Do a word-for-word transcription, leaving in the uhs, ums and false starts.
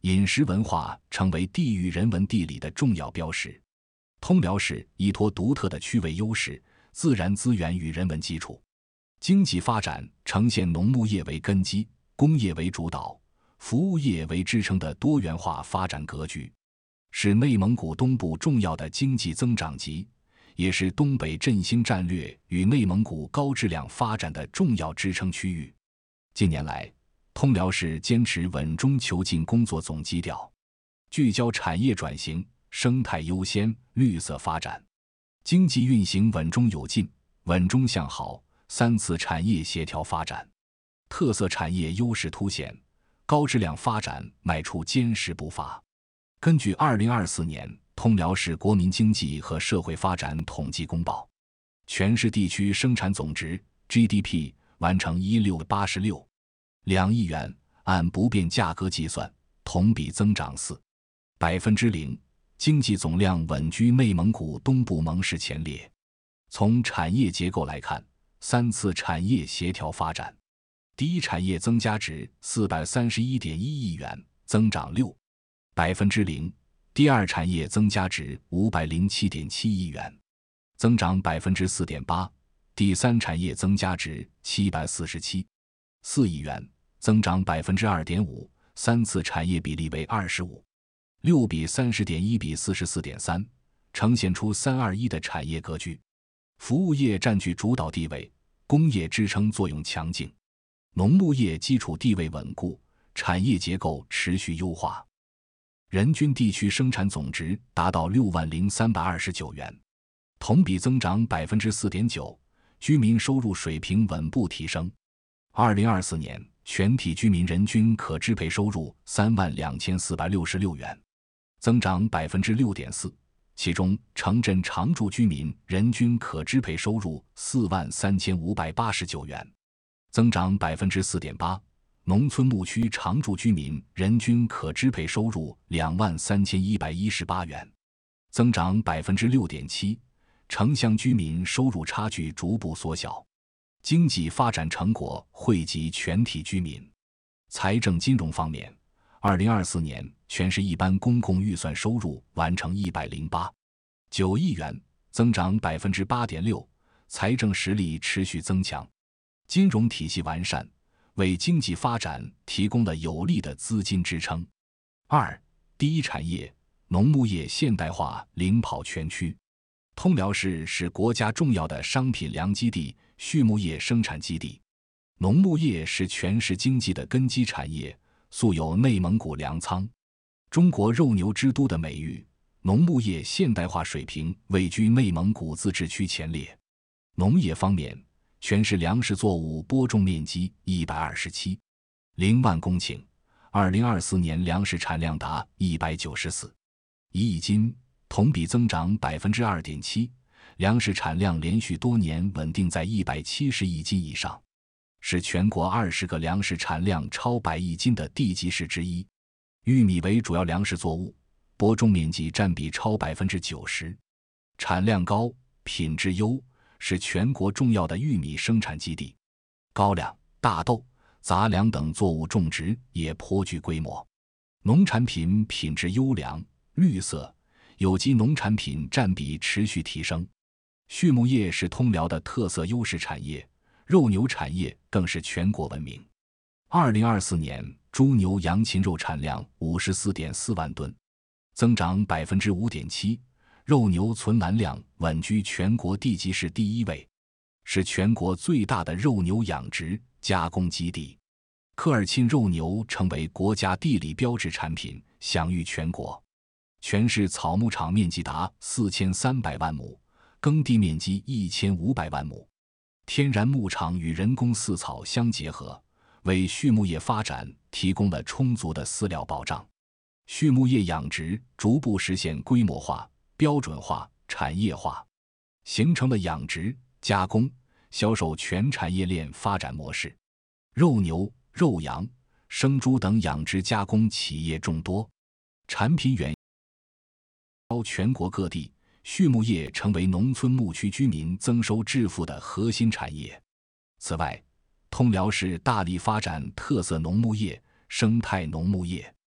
饮食文化成为地域人文地理的重要标识。通辽市依托独特的区位优势、自然资源与人文基础，经济发展呈现农牧业为根基、工业为主导、服务业为支撑的多元化发展格局，是内蒙古东部重要的经济增长极，也是东北振兴战略与内蒙古高质量发展的重要支撑区域。近年来，通辽市坚持稳中求进工作总基调，聚焦产业转型、生态优先、绿色发展，经济运行稳中有进、稳中向好，三次产业协调发展，特色产业优势凸显，高质量发展迈出坚实步伐。根据二零二四年通辽市国民经济和社会发展统计公报，全市地区生产总值 G D P 完成一千六百八十六两亿元，按不变价格计算，同比增长四百分之零，经济总量稳居内蒙古东部盟市前列。从产业结构来看，三次产业协调发展，第一产业增加值四百三十一点一亿元，增长六百分之零；第二产业增加值五百零七点七亿元，增长百分之四点八；第三产业增加值七百四十七四亿元，增长百分之二点五，三次产业比例为二十五六比三十点一比四十四点三，呈现出三二一的产业格局。服务业占据主导地位，工业支撑作用强劲，农牧业基础地位稳固，产业结构持续优化。人均地区生产总值达到六万零三百二十九元，同比增长百分之四点九，居民收入水平稳步提升。二零二四年，全体居民人均可支配收入三万两千四百六十六元，增长百分之六点四。其中，城镇常住居民人均可支配收入四万三千五百八十九元，增长百分之四点八；农村牧区常住居民人均可支配收入两万三千一百一十八元，增长百分之六点七。城乡居民收入差距逐步缩小，经济发展成果惠及全体居民。财政金融方面，二零二四年全市一般公共预算收入完成一百零八点九亿元，增长百分之八点六，财政实力持续增强，金融体系完善，为经济发展提供了有力的资金支撑。二、第一产业农牧业现代化领跑全区。通辽市是国家重要的商品粮基地、畜牧业生产基地，农牧业是全市经济的根基产业，素有内蒙古粮仓、中国肉牛之都的美誉，农牧业现代化水平位居内蒙古自治区前列。农业方面，全市粮食作物播种面积一百二十七点零万公顷，二零二四年粮食产量达一百九十四点一亿斤，同比增长百分之二点七，粮食产量连续多年稳定在一百七十亿斤以上，是全国二十个粮食产量超百亿斤的地级市之一。玉米为主要粮食作物，播种面积占比超百分之九十，产量高，品质优，是全国重要的玉米生产基地。高粱、大豆、杂粮等作物种植也颇具规模，农产品品质优良、绿色、有机农产品占比持续提升。畜牧业是通辽的特色优势产业，肉牛产业更是全国闻名。二零二四年，猪牛羊禽肉产量五十四点四万吨，增长百分之五点七，肉牛存栏量稳居全国地级市第一位，是全国最大的肉牛养殖加工基地。科尔沁肉牛成为国家地理标志产品，享誉全国。全市草牧场面积达四千三百万亩，耕地面积一千五百万亩。天然牧场与人工饲草相结合，为畜牧业发展提供了充足的饲料保障。畜牧业养殖逐步实现规模化、标准化、产业化，形成了养殖、加工、销售全产业链发展模式。肉牛、肉羊、生猪等养殖加工企业众多，产品远销全国各地，畜牧业成为农村牧区居民增收致富的核心产业。此外，通辽市大力发展特色农牧业、生态农牧业。